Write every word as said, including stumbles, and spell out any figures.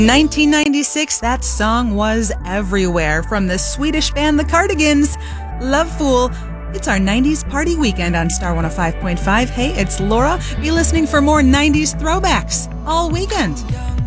nineteen ninety-six, that song was everywhere from the Swedish band The Cardigans. Love Fool. It's our nineties party weekend on Star one oh five point five. Hey, it's Laura. Be listening for more nineties throwbacks all weekend.